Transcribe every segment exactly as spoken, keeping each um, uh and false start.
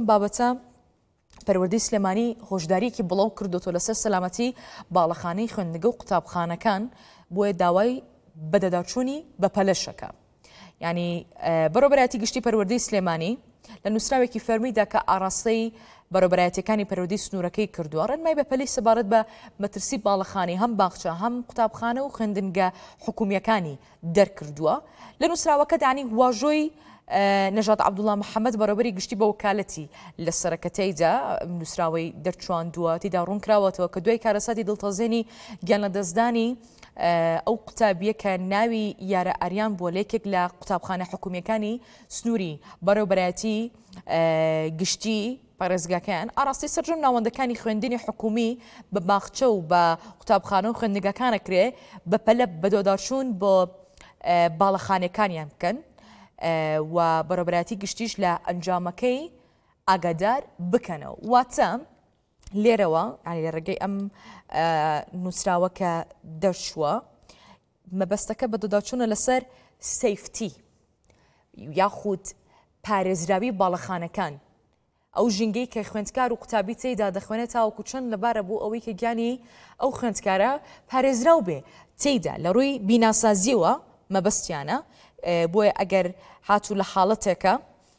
بابەتە پەروەردەی سلێمانی هۆشداریەکی بڵاو کردوتەوە لەسەر سەلامەتی باڵەخانەی خوێندنگە و قوتابخانەکان بۆیە داوای بەدەداچوونی بە پەلەشەکە. یعنی بەڕێوەبەرایەتی گشتی پەروەردەی سلێمانی لە نووسراوێکی فەرمیدا کە ئاراستەی بەڕێوەبەرایەتیەکانی پەروەردەی سنوورەکەی کردووە ڕێنمای بە پەلەی سەبارەت بە مەترسی باڵەخانی هەم باخچە هەم قوتابخانە و خوێندنگە حکوومیەکانی دەرکردووە. لە نووسراوەکە دانی واژۆی نەژاد عەبدوڵڵا محەممەد بەڕێوەبەری گشتی بە وەکالەتی لە سەرەکەتەیدا نووسراوەی دەرچواندووە تێدا ڕوونکراوەتەوە کە دوای کارەساتی دڵتەزێنی گیان لە دەستدانی ئەو قوتابیە کە ناوی یارە ئەریان بۆ لێکێک لە قوتابخانە حکوومیەکانی سنووری بەڕێوەبەرایەتی گشتی پارێزگاکەیان ئاراستی سەرجەم ناوەندەکانی خوێندنی حکومی بە باخچە و بە قوتابخانە و خوێندنگەکانە کرێ بە پەلە بەدۆداچوون بۆ باڵەخانەکانیان بکەن و بەڕێوەبەرایەتی گشتیش لە ئەنجامەکەی ئاگادار بکەنەوە. واتە لێرەوە ینی لە ڕێگەی ئەم نووسراوە کە دەرچووە مەبەستەکە بەدۆداچوونە لەسەر سەیفتی یاخود پارێزراوی باڵەخانەکان، ئەو ژینگەی کە خوێندکار و قوتابی تێیدا دەخوێنێت تاوەکو چەند لەبارە بوو ئەوەی کە گیانی ئەو خوێندکارە پارێزراو بێ تێیدا لە ڕووی بیناسازیەوە مەبەستیانە. بۆیە ئەگەر هاتوو لە حاڵەتێکە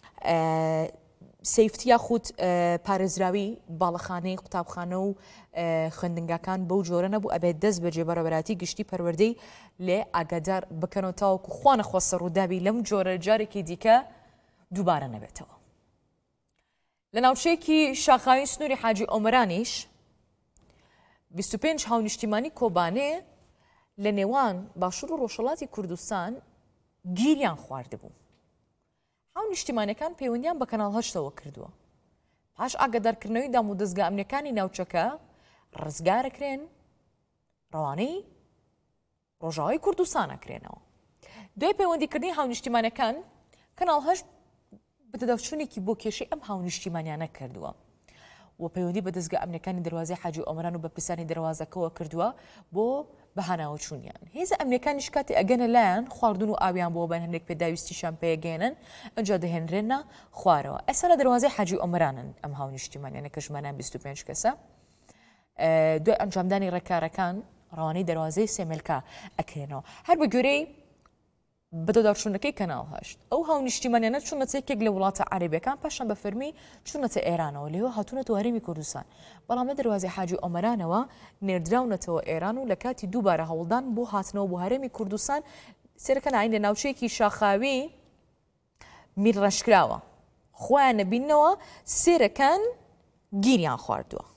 سەیفتی یاخود پارێزراوی باڵەخانەی قوتابخانە و خوێندنگەکان بەو جۆرە نەبوو ئەبێت دەست بەجێ بەڕێوەبەرایەتی گشتی پەروەردەی لێ ئاگادار بکەنەوە تاوەکو خوانە خۆسە ڕووداوی لەم جۆرە جارێکی دیکە دووبارە نەبێتەوە. لە ناوچەیەکی شاخاوی سنووری حاجی ئۆمەرانیش بیست و پێنج هاونیشتیمانی کۆبانێ لە نێوان باشوور و ڕۆژهەڵاتی کوردستان گیریان خواردبوو. هاونیشتیمانەکان پەیوەندیان بە کەناڵ هەشتەوە کردووە. پاش ئاگادارکردنەوەی دام و دەستگا ئەمنیەکانی ناوچەکە ڕزگارەکرێن ڕەوانەی ڕۆژاوای کوردستان ئەکرێنەوە. دوای پەیوەندیکردنی هاونیشتیمانەکان کەناڵ هەشت بەدەداچوونێکی بۆ کێشەی ئەم هاونیشتیمانیانە کردووە و پەیوەندی بە دەستگا ئەمنیەکانی دەواازەی حاجی ئۆمەران و بە پرسانی دەواازەکەەوە کردووە بۆ بەهاناوە چوونیان. هێزە ئەمنیەکانیش کاتی ئەگەنە لایەن خواردن و ئاویان بۆ بەن هەندێک پێداویستیشان پێگەێنن ئەنجا دەهێنرێنە خوارەوە. ئێستا لە دەواازەی حاجی ئۆمەرانن ئەم هاونیشتیمانیانە کە ژمانیان بیست و پێنج کەسە. دوای ئەنجامدانی ڕێکارەکان ڕەوانەی دەواازەی سێمێلکا ئەکرێنەوە. هەر بە گوێرەی بەدەداچوونەکەی کەناڵ هەشت ئەو هاونیشتیمانیانە چوونەتە یەکێک لە وڵاتە عەرەبیەکان پاشان بە فەرمی چوونەتە ئێرانەوە لێوە هاتوونەتەوە هەرێمی کوردستان. بەڵام لە دەواازەی حاجی ئۆمەرانەوە نێردراونەتەوە ئێران و لە کاتی دووبارە هەوڵدان بۆ هاتنەوە بۆ هەرێمی کوردستان سێرەکە ناین لە ناوچەیەکی شاخاوی میرڕەشکراوە خۆیان نەبینەوە سێرەکان گیریان خواردووە.